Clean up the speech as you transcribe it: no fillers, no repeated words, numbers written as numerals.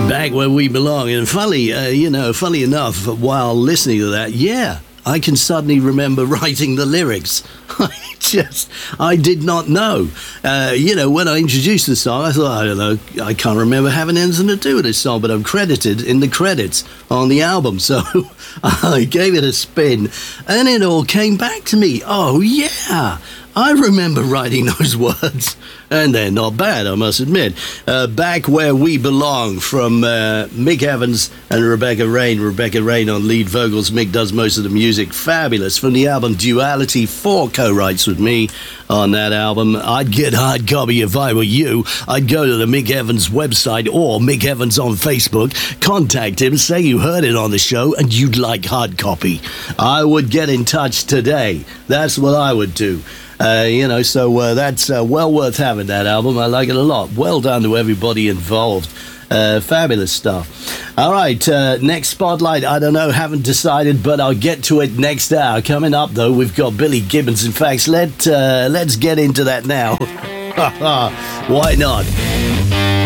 Back where we belong. And funny enough, while listening to that, I can suddenly remember writing the lyrics. I did not know. When I introduced the song, I thought, I don't know, I can't remember having anything to do with this song, but I'm credited in the credits on the album. So I gave it a spin, and it all came back to me. Oh, yeah, I remember writing those words. And they're not bad, I must admit. Back Where We Belong from Mick Evans and Rebecca Rain. Rebecca Rain on lead vocals. Mick does most of the music. Fabulous. From the album Duality, 4 co-writes with me on that album. I'd get hard copy if I were you. I'd go to the Mick Evans website or Mick Evans on Facebook. Contact him, say you heard it on the show and you'd like hard copy. I would get in touch today. That's what I would do. That's well worth having, that album. I like it a lot. Well done to everybody involved. Fabulous stuff. All right, next spotlight, I don't know, haven't decided, but I'll get to it next hour. Coming up, though, we've got Billy Gibbons. In fact, let's get into that now. Why not?